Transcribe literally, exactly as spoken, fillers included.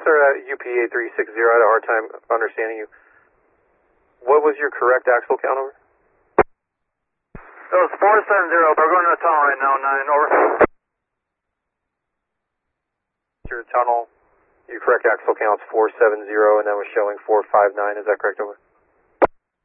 sir, uh, U P A three six zero, I had a hard time understanding you. What was your correct axle count, over? It was four seven zero, but we're going to the tunnel right now, nine, over. Your tunnel, your correct axle count is four seven zero, and that was showing four five nine, is that correct, over?